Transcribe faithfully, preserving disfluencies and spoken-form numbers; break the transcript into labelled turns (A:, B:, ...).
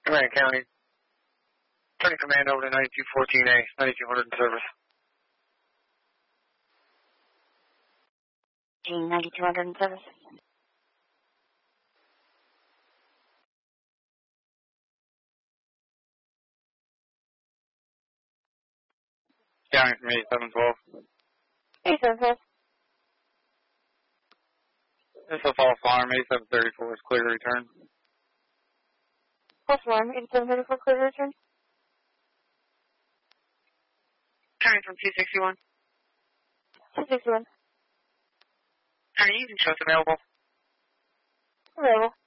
A: Atlantic County. Turning command over to ninety-two fourteen A, ninety-two hundred in service.
B: Gene, ninety-two hundred in service.
A: County from eighty-seven twelve.
B: eighty-seven twelve.
A: This is Fall Farm, eighty-seven thirty-four is clear to return.
B: False alarm, eighty-seven thirty-four, clear to return.
C: County from two sixty-one.
B: two sixty-one.
C: County, you can show us available.
B: Available.